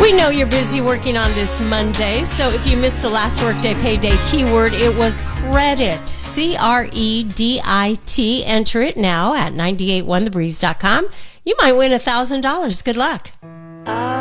We know you're busy working on this Monday, so if you missed the last workday payday keyword, it was credit. C-R-E-D-I-T. Enter it now at 981thebreeze.com. You might win $1,000. Good luck.